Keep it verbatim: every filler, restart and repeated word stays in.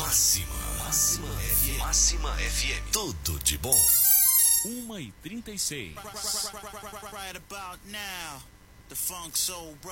Máxima. Máxima F M. Máxima F M. Tudo de bom. uma e trinta e seis. Right about now, the funk soul